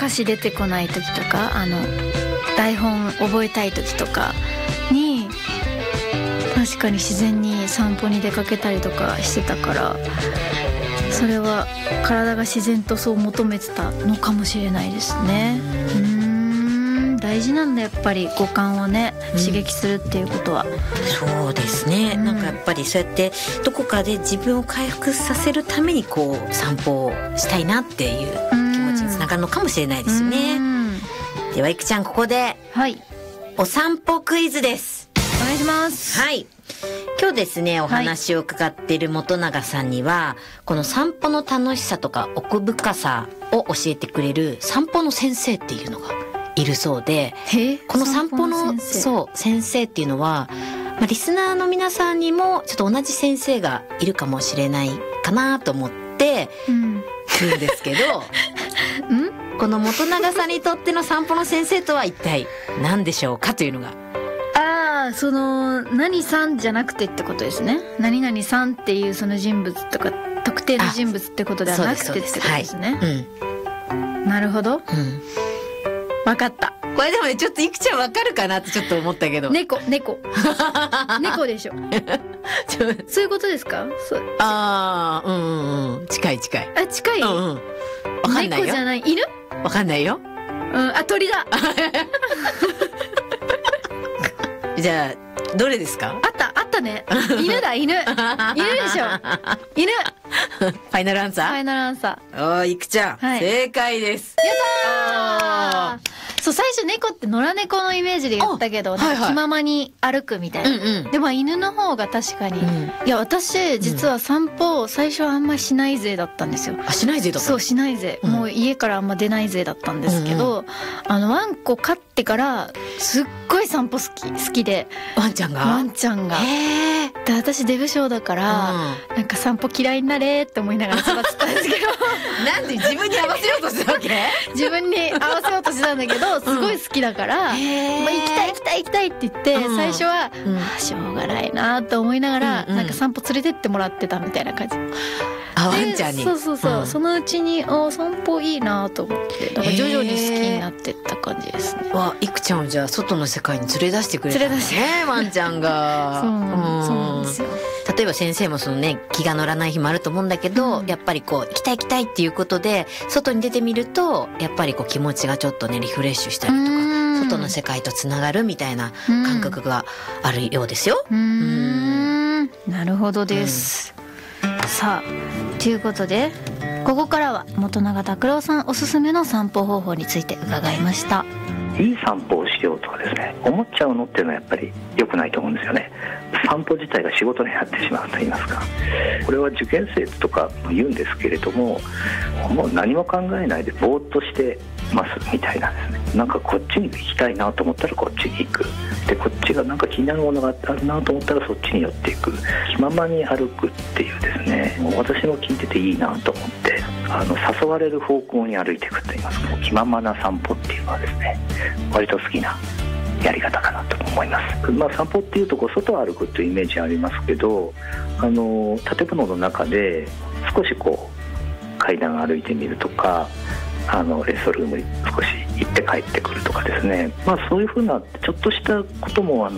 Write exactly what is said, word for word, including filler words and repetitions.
歌詞出てこない時とか、あの台本覚えたい時とかに確かに自然に散歩に出かけたりとかしてたから、それは体が自然とそう求めてたのかもしれないですね。うーん、大事なんだやっぱり五感をね刺激するっていうことは、うん、 そうですね、うん、なんかやっぱりそうやってどこかで自分を回復させるためにこう散歩をしたいなっていう気持ちにつながるのかもしれないですよね。うん、ではいくちゃん、ここで、はい、お散歩クイズです。 お願いします。 はい、今日ですねお話を伺っている本永さんには、はい、この散歩の楽しさとか奥深さを教えてくれる散歩の先生っていうのがいるそうで、この散歩の先生、そう先生っていうのは、まあ、リスナーの皆さんにもちょっと同じ先生がいるかもしれないかなと思って言うんですけど、うん、この本永さんにとっての散歩の先生とは一体何でしょうかというのが、 ああ、その何さんじゃなくてってことですね。何々さんっていうその人物とか特定の人物ってことではなくてってことですね。はい、うん、なるほど、うん、分かった。 これでもねちょっといくちゃん分かるかなってちょっと思ったけど、 猫猫猫でしょそういうことですか。 ああ、うんうんうん、近い近い。 あ、近い、うんうん、 分かんないよ。 猫じゃない、犬。 分かんないよ。 うん、あ、鳥だじゃあどれですか。 あったあったね、犬だ犬犬でしょ犬ファイナルアンサー。 ファイナルアンサー。おー、いくちゃん、はい、正解です。 やったー。そう、最初猫って野良猫のイメージで言ったけど、なんか気ままに歩くみたいな、はいはい、でも犬の方が確かに、うん、いや私実は散歩最初はあんまりしない勢だったんですよ。 あ、しない勢だった。 そう、しない勢、うん、もう家からあんま出ない勢だったんですけど、うんうん、あのワンコ飼ってからすっごい散歩好き好きで。 ワンちゃんがワンちゃんがへー。で私デブ症だから、うん、なんか散歩嫌いになれって思いながら育ってたんですけどなんで自分に合わせようとしたわけ自分に合わせようとしてたんだけどすごい好きだから、うん、まあ、行きたい行きたい行きたいって言って、うん、最初は、うん、あしょうがないなと思いながら、うんうん、なんか散歩連れてってもらってたみたいな感じ。 あ、ワンちゃんに。 そうそうそう、うん、そのうちにあ散歩いいなと思って、だから徐々に好きになってった感じですね。 わ、いくちゃんをじゃあ外の世界に連れ出してくれたんですね。連れ出してワンちゃんがそうなんですよ。 例えば先生もそのね気が乗らない日もあると思うんだけど、うん、やっぱりこう行きたい行きたいっていうことで外に出てみるとやっぱりこう気持ちがちょっとねリフレッシュしたりとか外の世界とつながるみたいな感覚があるようですよ。うーん、 なるほどです。うん、さあということでここからは本永拓郎さんおすすめの散歩方法について伺いました。 いい散歩をしようとかですね思っちゃうのっていうのはやっぱり良くないと思うんですよね。散歩自体が仕事になってしまうと言いますか、これは受験生とかも言うんですけれども、もう何も考えないでぼーっとしてますみたいなんですね。なんかこっちに行きたいなと思ったらこっちに行く、でこっちがなんか気になるものがあるなと思ったらそっちに寄っていく、気ままに歩くっていうですね、もう私も聞いてていいなと思ってあの誘われる方向に歩いていくと言いますか、気ままな散歩っていうのはですね割と好きなやり方かなと思います。まあ、散歩っていうとこう外を歩くというイメージありますけど、あの建物の中で少しこう階段を歩いてみるとか、あのレストルームに少し行って帰ってくるとかですね、まあ、そういうふうなちょっとしたこともあの